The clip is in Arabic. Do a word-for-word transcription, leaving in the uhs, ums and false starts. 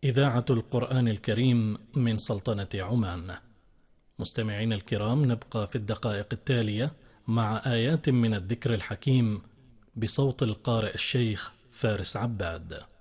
إذاعة القرآن الكريم من سلطنة عمان. مستمعين الكرام، نبقى في الدقائق التالية مع آيات من الذكر الحكيم بصوت القارئ الشيخ فارس عباد.